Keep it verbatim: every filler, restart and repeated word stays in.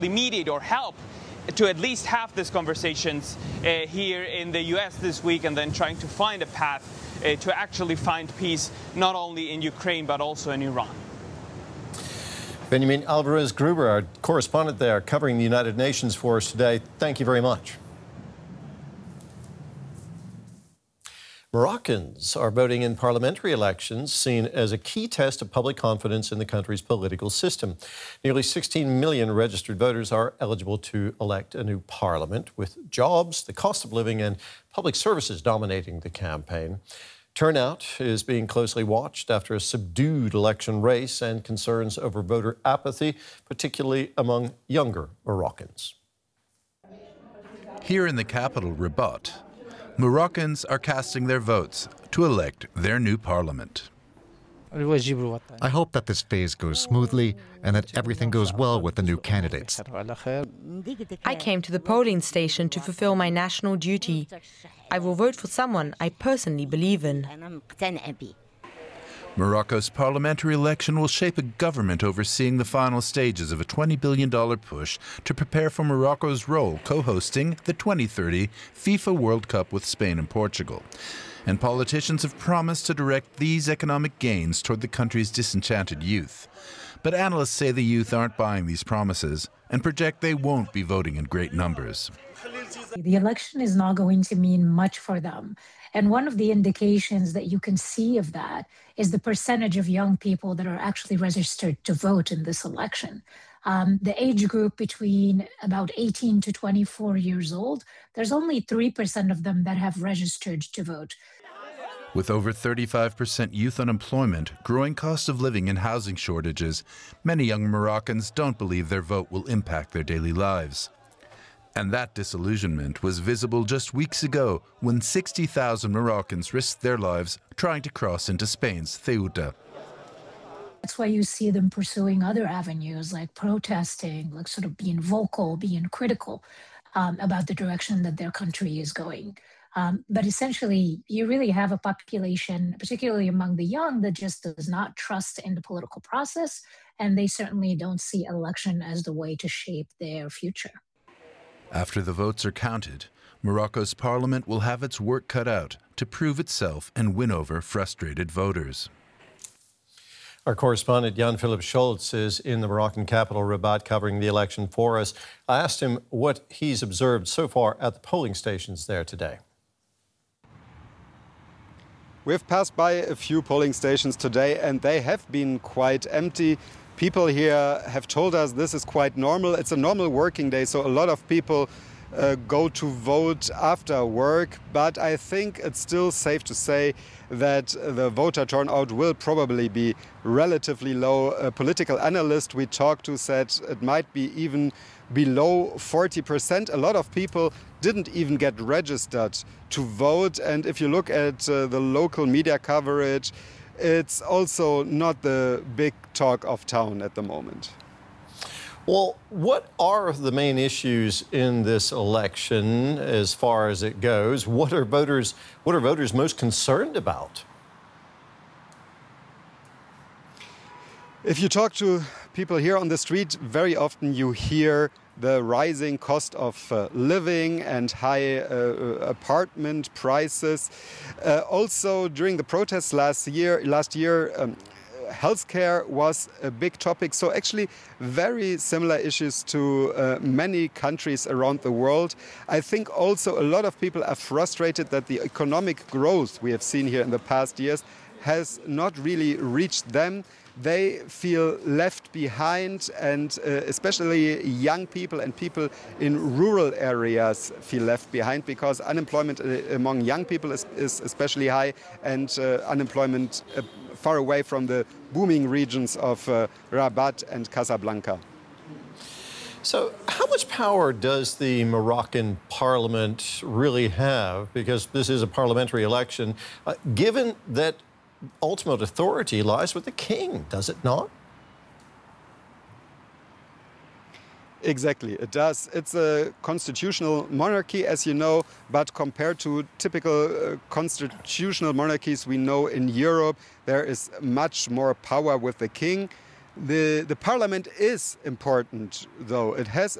mediate or help to at least have these conversations uh, here in the U S this week, and then trying to find a path uh, to actually find peace, not only in Ukraine, but also in Iran. Benjamin Alvarez-Gruber, our correspondent there, covering the United Nations for us today. Thank you very much. Moroccans are voting in parliamentary elections seen as a key test of public confidence in the country's political system. Nearly sixteen million registered voters are eligible to elect a new parliament, with jobs, the cost of living and public services dominating the campaign. Turnout is being closely watched after a subdued election race and concerns over voter apathy, particularly among younger Moroccans. Here in the capital, Rabat, Moroccans are casting their votes to elect their new parliament. I hope that this phase goes smoothly and that everything goes well with the new candidates. I came to the polling station to fulfill my national duty. I will vote for someone I personally believe in. Morocco's parliamentary election will shape a government overseeing the final stages of a twenty billion dollars push to prepare for Morocco's role co-hosting the twenty thirty FIFA World Cup with Spain and Portugal. And politicians have promised to direct these economic gains toward the country's disenchanted youth. But analysts say the youth aren't buying these promises and project they won't be voting in great numbers. The election is not going to mean much for them. And one of the indications that you can see of that is the percentage of young people that are actually registered to vote in this election. Um, the age group between about eighteen to twenty-four years old, there's only three percent of them that have registered to vote. With over thirty-five percent youth unemployment, growing cost of living and housing shortages, many young Moroccans don't believe their vote will impact their daily lives. And that disillusionment was visible just weeks ago when sixty thousand Moroccans risked their lives trying to cross into Spain's Ceuta. That's why you see them pursuing other avenues like protesting, like sort of being vocal, being critical um, about the direction that their country is going. Um, but essentially, you really have a population, particularly among the young, that just does not trust in the political process, and they certainly don't see election as the way to shape their future. After the votes are counted, Morocco's parliament will have its work cut out to prove itself and win over frustrated voters. Our correspondent Jan-Philipp Scholz is in the Moroccan capital, Rabat, covering the election for us. I asked him what he's observed so far at the polling stations there today. We've passed by a few polling stations today and they have been quite empty. People here have told us this is quite normal. It's a normal working day, so a lot of people uh, go to vote after work. But I think it's still safe to say that the voter turnout will probably be relatively low. A political analyst we talked to said it might be even below forty percent. A lot of people didn't even get registered to vote. And if you look at uh, the local media coverage, it's also not the big talk of town at the moment. Well, what are the main issues in this election as far as it goes? What are voters, what are voters most concerned about? If you talk to people here on the street, very often you hear the rising cost of uh, living and high uh, apartment prices. Uh, also, during the protests last year, last year, um, healthcare was a big topic. So actually, very similar issues to uh, many countries around the world. I think also a lot of people are frustrated that the economic growth we have seen here in the past years has not really reached them. They feel left behind, and uh, especially young people and people in rural areas feel left behind because unemployment among young people is, is especially high, and uh, unemployment uh, far away from the booming regions of uh, Rabat and Casablanca. So how much power does the Moroccan parliament really have? Because this is a parliamentary election, uh, given that ultimate authority lies with the king, does it not? Exactly, it does. It's a constitutional monarchy, as you know, but compared to typical uh, constitutional monarchies we know in Europe, there is much more power with the king. The, the parliament is important, though. It has